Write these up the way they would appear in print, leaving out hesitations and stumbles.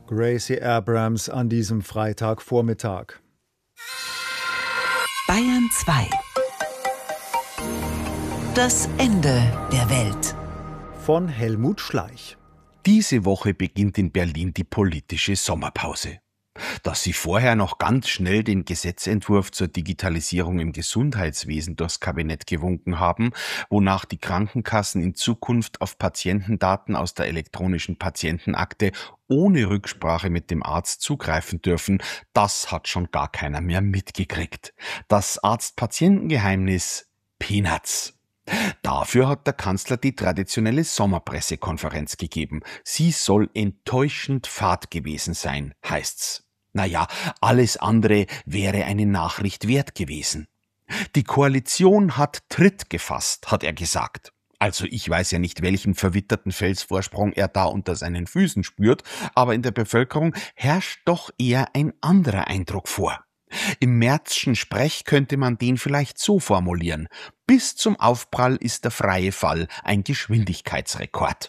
Gracie Abrams an diesem Freitagvormittag. Bayern 2. Das Ende der Welt. Von Helmut Schleich. Diese Woche beginnt in Berlin die politische Sommerpause. Dass sie vorher noch ganz schnell den Gesetzentwurf zur Digitalisierung im Gesundheitswesen durchs Kabinett gewunken haben, wonach die Krankenkassen in Zukunft auf Patientendaten aus der elektronischen Patientenakte ohne Rücksprache mit dem Arzt zugreifen dürfen, das hat schon gar keiner mehr mitgekriegt. Das Arzt-Patienten-Geheimnis Peanuts. Dafür hat der Kanzler die traditionelle Sommerpressekonferenz gegeben. Sie soll enttäuschend fad gewesen sein, heißt's. Naja, alles andere wäre eine Nachricht wert gewesen. Die Koalition hat Tritt gefasst, hat er gesagt. Also ich weiß ja nicht, welchen verwitterten Felsvorsprung er da unter seinen Füßen spürt, aber in der Bevölkerung herrscht doch eher ein anderer Eindruck vor. Im Märzschen Sprech könnte man den vielleicht so formulieren: Bis zum Aufprall ist der freie Fall ein Geschwindigkeitsrekord.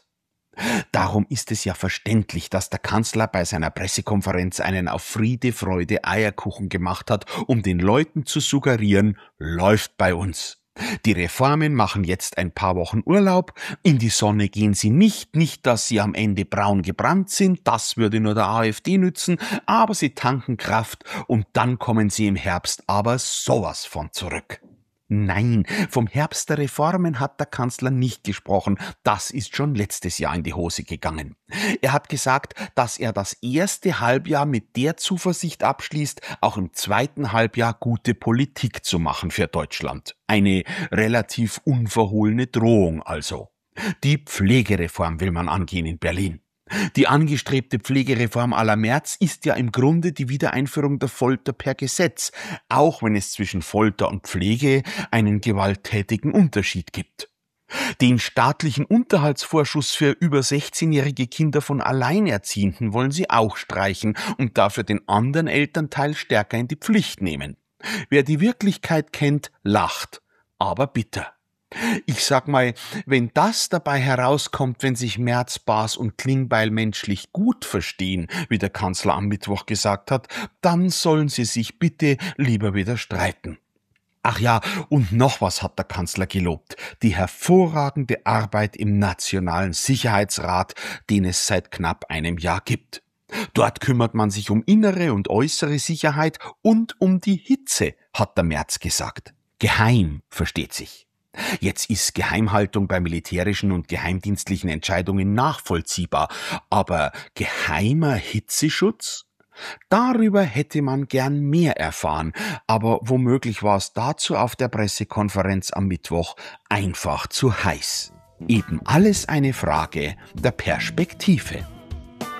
Darum ist es ja verständlich, dass der Kanzler bei seiner Pressekonferenz einen auf Friede, Freude, Eierkuchen gemacht hat, um den Leuten zu suggerieren, läuft bei uns. Die Reformen machen jetzt ein paar Wochen Urlaub, in die Sonne gehen sie nicht, dass sie am Ende braun gebrannt sind, das würde nur der AfD nützen, aber sie tanken Kraft und dann kommen sie im Herbst aber sowas von zurück. Nein, vom Herbst der Reformen hat der Kanzler nicht gesprochen, das ist schon letztes Jahr in die Hose gegangen. Er hat gesagt, dass er das erste Halbjahr mit der Zuversicht abschließt, auch im zweiten Halbjahr gute Politik zu machen für Deutschland. Eine relativ unverhohlene Drohung also. Die Pflegereform will man angehen in Berlin. Die angestrebte Pflegereform à la Merz ist ja im Grunde die Wiedereinführung der Folter per Gesetz, auch wenn es zwischen Folter und Pflege einen gewalttätigen Unterschied gibt. Den staatlichen Unterhaltsvorschuss für über 16-jährige Kinder von Alleinerziehenden wollen sie auch streichen und dafür den anderen Elternteil stärker in die Pflicht nehmen. Wer die Wirklichkeit kennt, lacht, aber bitter. Ich sag mal, wenn das dabei herauskommt, wenn sich Merz, Baas und Klingbeil menschlich gut verstehen, wie der Kanzler am Mittwoch gesagt hat, dann sollen sie sich bitte lieber wieder streiten. Ach ja, und noch was hat der Kanzler gelobt: die hervorragende Arbeit im Nationalen Sicherheitsrat, den es seit knapp einem Jahr gibt. Dort kümmert man sich um innere und äußere Sicherheit und um die Hitze, hat der Merz gesagt. Geheim, versteht sich. Jetzt ist Geheimhaltung bei militärischen und geheimdienstlichen Entscheidungen nachvollziehbar, aber geheimer Hitzeschutz? Darüber hätte man gern mehr erfahren, aber womöglich war es dazu auf der Pressekonferenz am Mittwoch einfach zu heiß. Eben alles eine Frage der Perspektive.